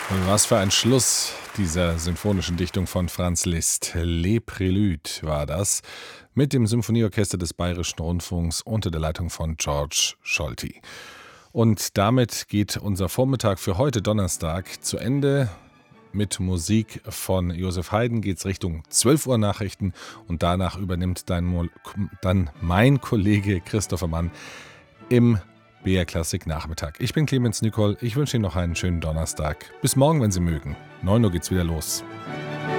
Was für ein Schluss dieser sinfonischen Dichtung von Franz Liszt. Les Préludes war das, mit dem Symphonieorchester des Bayerischen Rundfunks unter der Leitung von George Scholti. Und damit geht unser Vormittag für heute Donnerstag zu Ende. Mit Musik von Josef Haydn geht es Richtung 12 Uhr Nachrichten und danach übernimmt dann mein Kollege Christopher Mann im BR Klassik Nachmittag. Ich bin Clemens Nicol, ich wünsche Ihnen noch einen schönen Donnerstag. Bis morgen, wenn Sie mögen. 9 Uhr geht's wieder los.